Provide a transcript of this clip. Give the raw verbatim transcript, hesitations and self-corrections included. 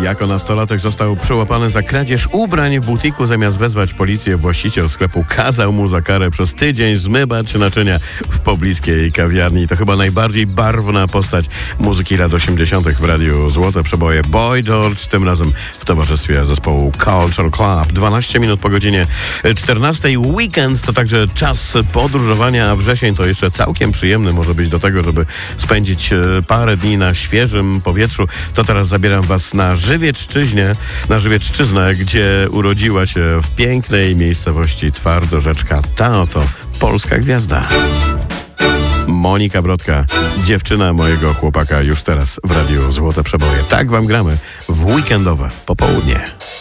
Jako nastolatek został przyłapany za kradzież ubrań w butiku. Zamiast wezwać policję, właściciel sklepu kazał mu za karę przez tydzień zmywać naczynia w pobliskiej kawiarni. To chyba najbardziej barwna postać muzyki lat osiemdziesiątych w radiu Złote Przeboje. Boy George, tym razem w towarzystwie zespołu Culture Club. dwanaście minut po godzinie czternastej. Weekend to także czas podróżowania, a wrzesień to jeszcze całkiem przyjemny może być do tego, żeby spędzić parę dni na świeżym powietrzu. To teraz zabieram was na Żywiecczyźnie, na Żywiecczyznę, gdzie urodziła się w pięknej miejscowości Twardorzeczka ta oto polska gwiazda. Monika Brodka, dziewczyna mojego chłopaka, już teraz w radiu Złote Przeboje. Tak wam gramy w weekendowe popołudnie.